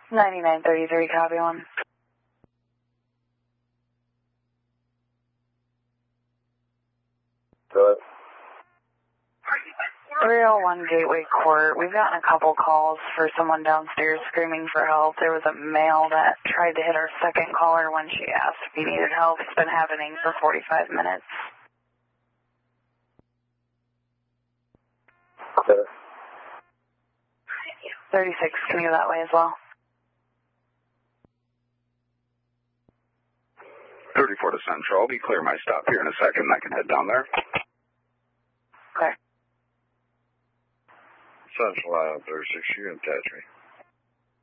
9933, copy one. Good. 301 Gateway Court. We've gotten a couple calls for someone downstairs screaming for help. There was a male that tried to hit our second caller when she asked if he needed help. It's been happening for 45 minutes. Okay. 36, can you go that way as well? 34 to Central. I'll be clear my stop here in a second. I can head down there. Okay. Central Island 36, you can attach me.